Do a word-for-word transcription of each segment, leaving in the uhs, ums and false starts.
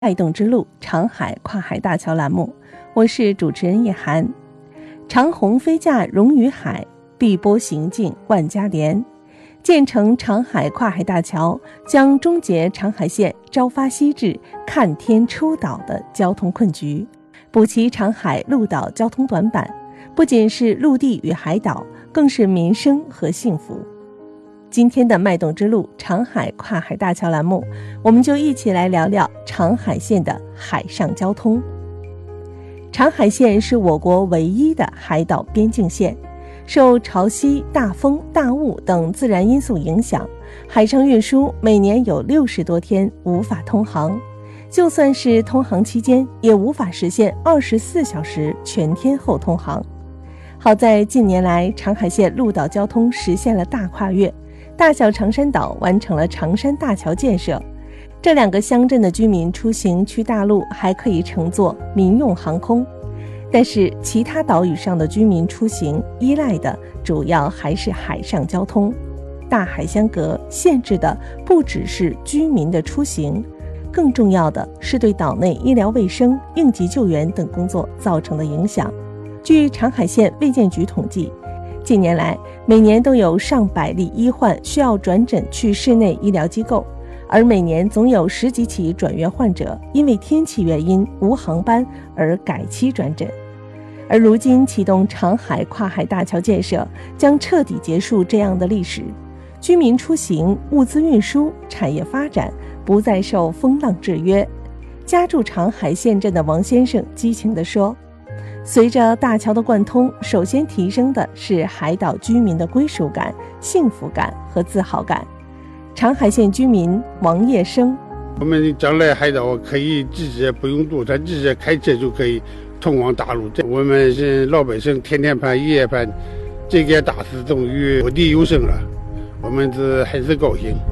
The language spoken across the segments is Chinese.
脉动之路长海跨海大桥栏目，我是主持人叶涵。长虹飞架融于海，碧波行进万家莲。建成长海跨海大桥将终结长海线朝发夕至、看天出岛的交通困局，补齐长海陆岛交通短板，不仅是陆地与海岛，更是民生和幸福。今天的脉动之路长海跨海大桥栏目，我们就一起来聊聊长海线的海上交通。长海线是我国唯一的海岛边境线，受潮汐、大风、大雾等自然因素影响，海上运输每年有六十多天无法通航，就算是通航期间，也无法实现二十四小时全天候通航。好在近年来长海线陆岛交通实现了大跨越，大小长山岛完成了长山大桥建设，这两个乡镇的居民出行去大陆还可以乘坐民用航空，但是其他岛屿上的居民出行依赖的主要还是海上交通。大海相隔，限制的不只是居民的出行，更重要的是对岛内医疗卫生、应急救援等工作造成的影响。据长海县卫健局统计，近年来每年都有上百例医患需要转诊去市内医疗机构，而每年总有十几起转院患者因为天气原因无航班而改期转诊。而如今启动长海跨海大桥建设，将彻底结束这样的历史，居民出行、物资运输、产业发展不再受风浪制约。家住长海县镇的王先生激情地说，随着大桥的贯通，首先提升的是海岛居民的归属感、幸福感和自豪感。长海县居民王业生， 我们将来海岛可以直接不用渡船，直接开车就可以通往大陆。这我们是老百姓天天盼夜夜盼，这件大事终于落地有声了，我们是很是高兴。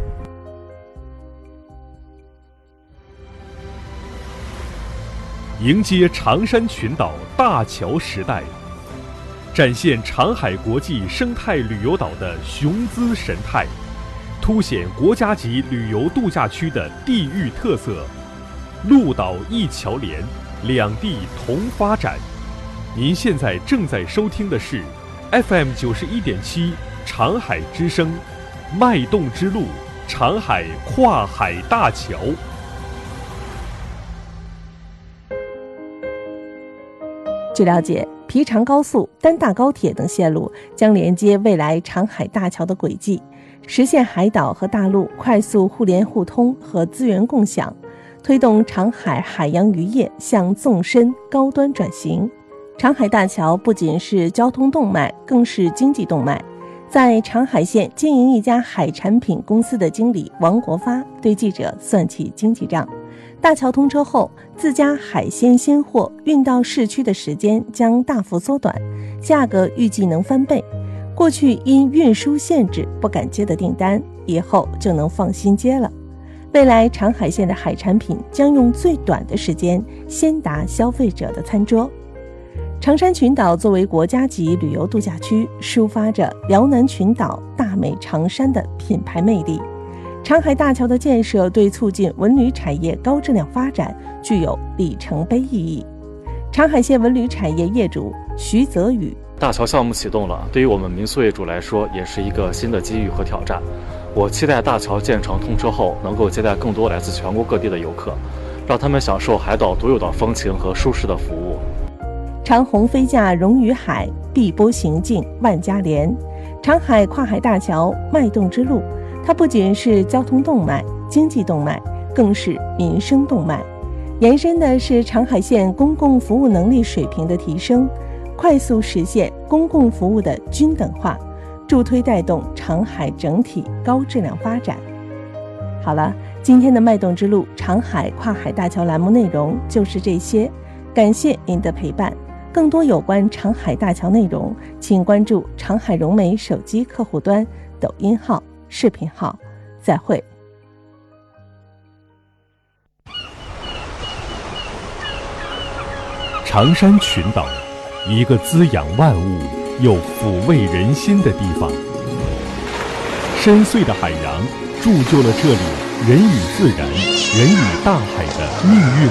迎接长山群岛大桥时代，展现长海国际生态旅游岛的雄姿神态，凸显国家级旅游度假区的地域特色，陆岛一桥连，两地同发展。您现在正在收听的是 F M 九十一点七长海之声，脉动之路长海跨海大桥。 据了解，皮长高速、丹大高铁等线路将连接未来长海大桥的轨迹，实现海岛和大陆快速互联互通和资源共享，推动长海海洋渔业向纵深高端转型。长海大桥不仅是交通动脉，更是经济动脉。在长海县经营一家海产品公司的经理王国发对记者算起经济账，大桥通车后，自家海鲜鲜货运到市区的时间将大幅缩短，价格预计能翻倍。过去因运输限制不敢接的订单，以后就能放心接了。未来长海县的海产品将用最短的时间先达消费者的餐桌。长山群岛作为国家级旅游度假区，抒发着辽南群岛大美长山的品牌魅力。长海大桥的建设对促进文旅产业高质量发展具有里程碑意义。长海县文旅产业业主徐泽宇， 大桥项目启动了，对于我们民宿业主来说也是一个新的机遇和挑战。我期待大桥建成通车后，能够接待更多来自全国各地的游客，让他们享受海岛独有的风情和舒适的服务。 长虹飞架融于海，碧波行进万家莲。长海跨海大桥脉动之路，它不仅是交通动脉、经济动脉，更是民生动脉。延伸的是长海县公共服务能力水平的提升，快速实现公共服务的均等化，助推带动长海整体高质量发展。好了，今天的脉动之路长海跨海大桥栏目内容就是这些，感谢您的陪伴。更多有关长海大桥内容，请关注长海融媒手机客户端、抖音号、视频号。再会。 长山群岛，一个滋养万物又抚慰人心的地方。深邃的海洋铸就了这里人与自然、人与大海的命运